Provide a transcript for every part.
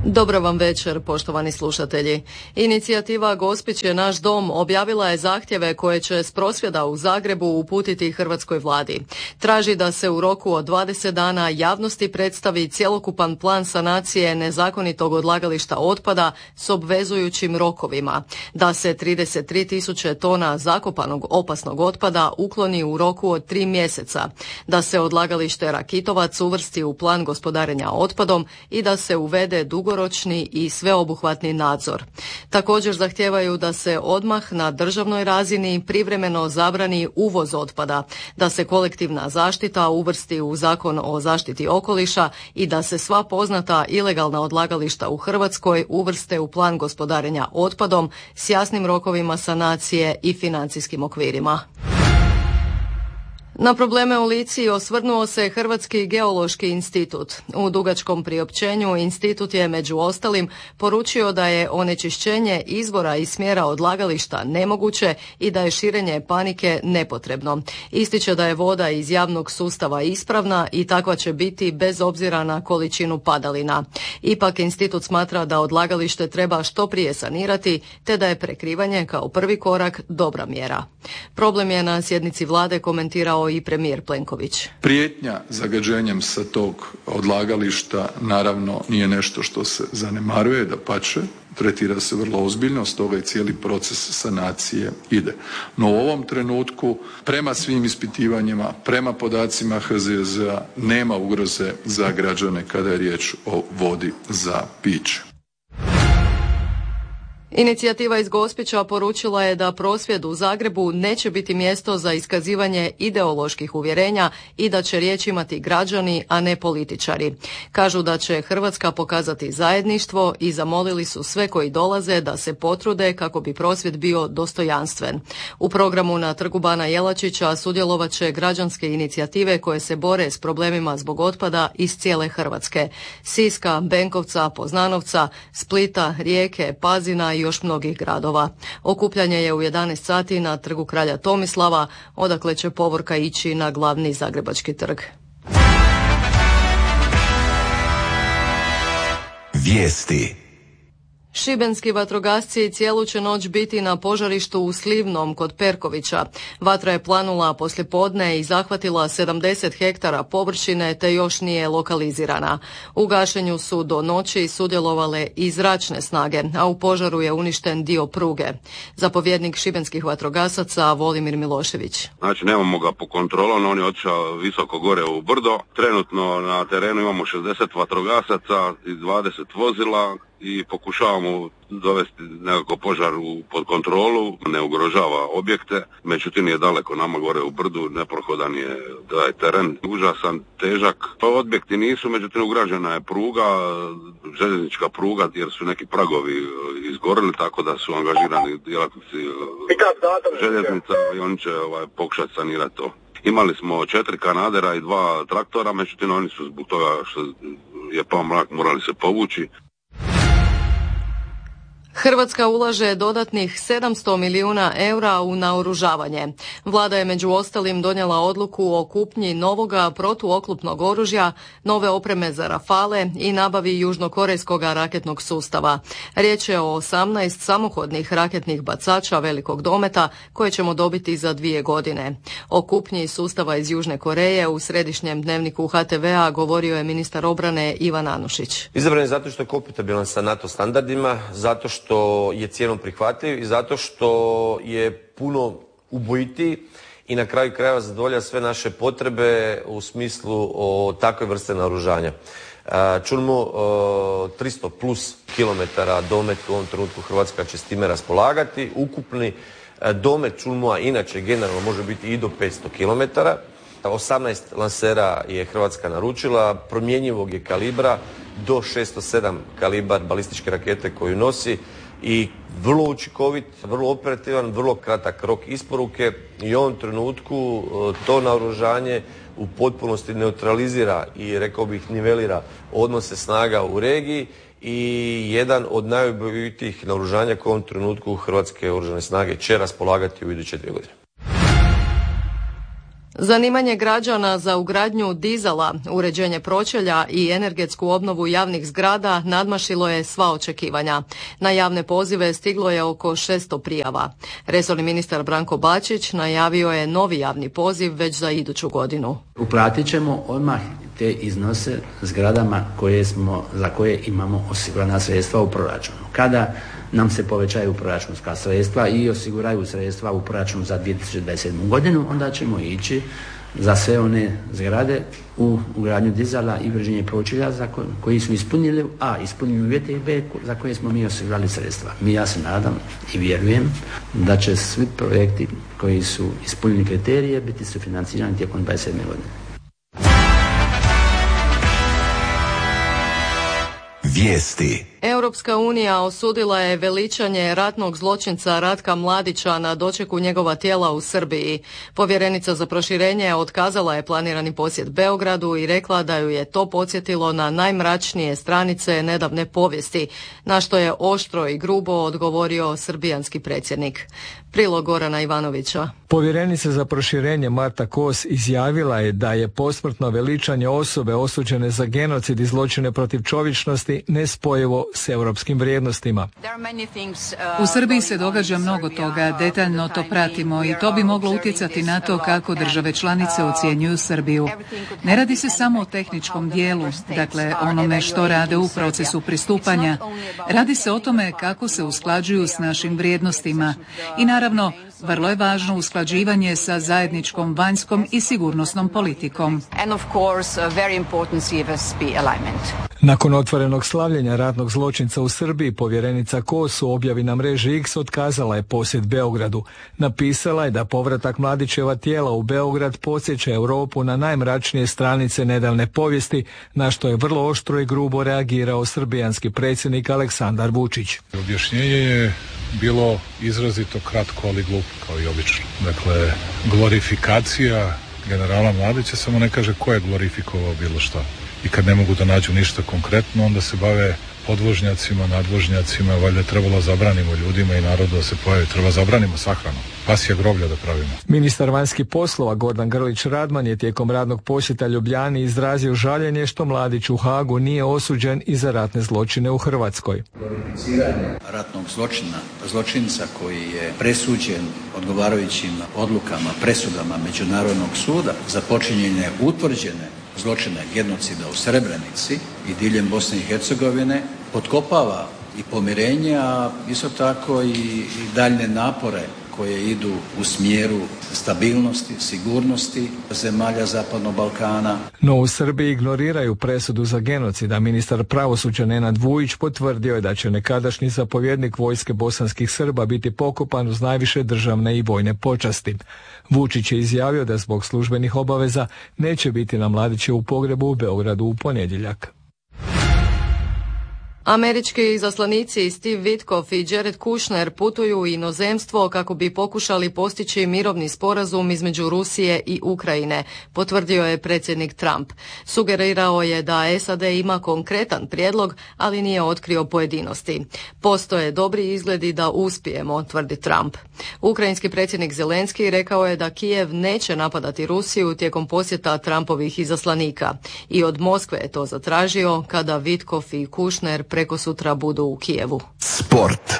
Dobro vam večer, poštovani slušatelji. Inicijativa Gospić je naš dom objavila je zahtjeve koje će s prosvjeda u Zagrebu uputiti hrvatskoj vladi. Traži da se u roku od 20 dana javnosti predstavi cjelokupan plan sanacije nezakonitog odlagališta otpada s obvezujućim rokovima, da se 33.000 tona zakopanog opasnog otpada ukloni u roku od 3 mjeseca, da se odlagalište Rakitovac uvrsti u plan gospodarenja otpadom i da se uvede dugoročni i sveobuhvatni nadzor. Također zahtijevaju da se odmah na državnoj razini privremeno zabrani uvoz otpada, da se kolektivna zaštita uvrsti u Zakon o zaštiti okoliša i da se sva poznata ilegalna odlagališta u Hrvatskoj uvrste u plan gospodarenja otpadom s jasnim rokovima sanacije i financijskim okvirima. Na probleme u Lici osvrnuo se Hrvatski geološki institut. U dugačkom priopćenju institut je među ostalim poručio da je onečišćenje izvora i smjera odlagališta nemoguće i da je širenje panike nepotrebno. Ističe da je voda iz javnog sustava ispravna i takva će biti bez obzira na količinu padalina. Ipak institut smatra da odlagalište treba što prije sanirati, te da je prekrivanje kao prvi korak dobra mjera. Problem je na sjednici vlade komentirao i premijer Plenković. Prijetnja zagađenjem sa tog odlagališta naravno nije nešto što se zanemaruje, dapače, tretira se vrlo ozbiljno, stoga i cijeli proces sanacije ide. No u ovom trenutku, prema svim ispitivanjima, prema podacima HZJZ-a, nema ugroze za građane kada je riječ o vodi za piće. Inicijativa iz Gospića poručila je da prosvjed u Zagrebu neće biti mjesto za iskazivanje ideoloških uvjerenja i da će riječ imati građani, a ne političari. Kažu da će Hrvatska pokazati zajedništvo i zamolili su sve koji dolaze da se potrude kako bi prosvjed bio dostojanstven. U programu na Trgu Bana Jelačića sudjelovat će građanske inicijative koje se bore s problemima zbog otpada iz cijele Hrvatske. Siska, Benkovca, Poznanovca, Splita, Rijeke, Pazina i još mnogih gradova. Okupljanje je u 11 sati na Trgu kralja Tomislava, odakle će povorka ići na glavni zagrebački trg. Vijesti. Šibenski vatrogasci cijelu će noć biti na požarištu u Slivnom kod Perkovića. Vatra je planula poslijepodne i zahvatila 70 hektara površine te još nije lokalizirana. U gašenju su do noći sudjelovale i zračne snage, a u požaru je uništen dio pruge. Zapovjednik šibenskih vatrogasaca Volimir Milošević. Znači nemamo ga po kontrolom, on je otišao visoko gore u brdo. Trenutno na terenu imamo 60 vatrogasaca i 20 vozila i pokušavamo dovesti nekako požar pod kontrolu, ne ugrožava objekte, međutim je daleko nama gore u brdu, neprohodan je taj teren, užasan, težak. Pa objekti nisu, međutim ugrađena je pruga, željeznička pruga, jer su neki pragovi izgorili, tako da su angažirani djelatnici željeznica i oni će pokušati sanirati to. Imali smo 4 kanadera i 2 traktora, međutim oni su zbog toga što je pao mrak morali se povući. Hrvatska ulaže dodatnih 700 milijuna eura u naoružavanje. Vlada je među ostalim donijela odluku o kupnji novoga protuoklopnog oružja, nove opreme za Rafale i nabavi južnokorejskog raketnog sustava. Riječ je o 18 samohodnih raketnih bacača velikog dometa koje ćemo dobiti za 2 godine. O kupnji sustava iz Južne Koreje u središnjem dnevniku HTV-a govorio je ministar obrane Ivan Anušić. Izabran je zato što je kompatibilan sa NATO standardima, zato što je cijenom prihvatljiv i zato što je puno ubojitiji i na kraju krajeva zadovolja sve naše potrebe u smislu o takve vrste naoružanja. Čujemo 300 plus kilometara domet u ovom trenutku Hrvatska će s time raspolagati. Ukupni domet Čulmoa inače generalno može biti i do 500 kilometara. 18 lansera je Hrvatska naručila, promjenjivog je kalibra do 607 kalibar balističke rakete koju nosi i vrlo učinkovit, vrlo operativan, vrlo kratak rok isporuke i u ovom trenutku to naoružanje u potpunosti neutralizira i rekao bih nivelira odnose snaga u regiji i jedan od najubojitijih naoružanja koje u ovom trenutku Hrvatske oružane snage će raspolagati u iduće 2 godine. Zanimanje građana za ugradnju dizala, uređenje pročelja i energetsku obnovu javnih zgrada nadmašilo je sva očekivanja. Na javne pozive stiglo je oko 600 prijava. Resorni ministar Branko Bačić najavio je novi javni poziv već za iduću godinu. Uplatit ćemo odmah te iznose zgradama za koje imamo osigurana sredstva u proračunu. Kada nam se povećaju proračunska sredstva i osiguraju sredstva u proračunu za 2027. godinu, onda ćemo ići za sve one zgrade u ugradnju dizala i uređenje pročelja koji su ispunili uvjete i B za koje smo mi osigurali sredstva. Ja se nadam i vjerujem da će svi projekti koji su ispunili kriterije biti sufinancirani tijekom 2027. godine. Vijesti. Europska unija osudila je veličanje ratnog zločinca Ratka Mladića na dočeku njegova tijela u Srbiji. Povjerenica za proširenje otkazala je planirani posjet Beogradu i rekla da ju je to podsjetilo na najmračnije stranice nedavne povijesti, na što je oštro i grubo odgovorio srbijanski predsjednik. Prilog Gorana Ivanovića. Povjerenica za proširenje Marta Kos izjavila je da je posmrtno veličanje osobe osuđene za genocid i zločine protiv čovječnosti nespojivo s europskim vrijednostima. U Srbiji se događa mnogo toga, detaljno to pratimo i to bi moglo utjecati na to kako države članice ocjenjuju Srbiju. Ne radi se samo o tehničkom dijelu, dakle onome što rade u procesu pristupanja. Radi se o tome kako se usklađuju s našim vrijednostima i naravno vrlo je važno usklađivanje sa zajedničkom vanjskom i sigurnosnom politikom. Nakon otvorenog slavljenja ratnog zločinca u Srbiji, povjerenica Kos u objavi na mreži X otkazala je posjet Beogradu. Napisala je da povratak Mladićeva tijela u Beograd podsjeća Europu na najmračnije stranice nedavne povijesti, na što je vrlo oštro i grubo reagirao srbijanski predsjednik Aleksandar Vučić. Objašnjenje je bilo izrazito kratko, ali glupo, kao i obično. Dakle, glorifikacija generala Mladića samo ne kaže ko je glorifikovao bilo što. I kad ne mogu da nađu ništa konkretno, onda se bave podvožnjacima, nadvožnjacima, valjda trebalo zabranimo ljudima i narodu da se pojavi, treba zabranimo sahranu, pasja groblja da pravimo. Ministar vanjskih poslova Gordan Grlić Radman je tijekom radnog posjeta Ljubljani izrazio žaljenje što Mladić u Hagu nije osuđen i za ratne zločine u Hrvatskoj. Glorificiranje ratnog zločinca koji je presuđen odgovarajućim odlukama, presudama Međunarodnog suda za počinjenje utvrđene zločine genocida u Srebrenici i diljem Bosne i Hercegovine potkopava i pomirenje, a isto tako i daljne napore koje idu u smjeru stabilnosti, sigurnosti zemalja Zapadnog Balkana. No u Srbiji ignoriraju presudu za genocid, a ministar pravosuđa Nenad Vujić potvrdio je da će nekadašnji zapovjednik vojske bosanskih Srba biti pokopan uz najviše državne i vojne počasti. Vučić je izjavio da zbog službenih obaveza neće biti na Mladićevu pogrebu u Beogradu u ponedjeljak. Američki izaslanici Steve Witkoff i Jared Kushner putuju u inozemstvo kako bi pokušali postići mirovni sporazum između Rusije i Ukrajine, potvrdio je predsjednik Trump. Sugerirao je da SAD ima konkretan prijedlog, ali nije otkrio pojedinosti. Postoje dobri izgledi da uspijemo, tvrdi Trump. Ukrajinski predsjednik Zelenski rekao je da Kijev neće napadati Rusiju tijekom posjeta Trumpovih izaslanika i od Moskve je to zatražio kada Witkoff i Kushner preko sutra budu u Kijevu. Sport.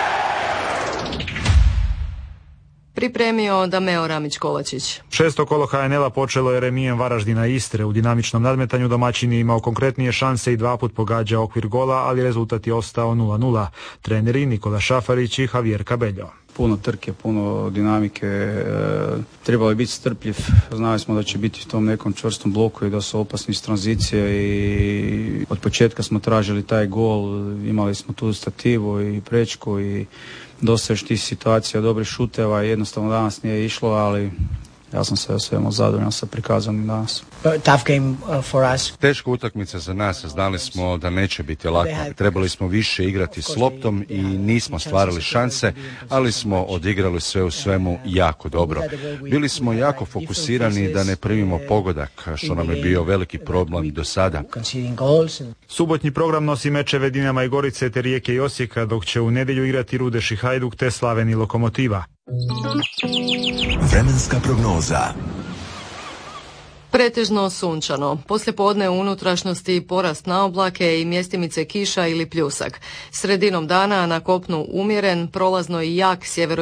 Pripremio Dameo Ramić-Kovačić. 6. kolo HNL-a počelo je remijem Varaždina Istre. U dinamičnom nadmetanju domaćin je imao konkretnije šanse i 2 puta pogađa okvir gola, ali rezultat je ostao 0-0. Treneri Nikola Šafarić i Javier Cabello. Puno trke, puno dinamike, trebalo je biti strpljiv, znali smo da će biti u tom nekom čvrstom bloku i da su opasni iz tranzicije i od početka smo tražili taj gol, imali smo tu stativu i prečku i dosta još tih situacija, dobrih šuteva, jednostavno danas nije išlo, ali ja sam se svemu zadovoljan sa prikazanim danas. Teška utakmica za nas, znali smo da neće biti lako. Trebali smo više igrati s loptom i nismo stvarali šanse, ali smo odigrali sve u svemu jako dobro. Bili smo jako fokusirani da ne primimo pogodak, što nam je bio veliki problem do sada. Subotnji program nosi mečeve Dinama i Gorice te Rijeke i Osijeka, dok će u nedjelju igrati Rudeš i Hajduk te Slaven i Lokomotiva. Vremenska prognoza. Pretežno sunčano. Poslijepodne u unutrašnjosti porast na oblake i mjestimice kiša ili pljusak. Sredinom dana na kopnu umjeren, prolazno i jak sjevero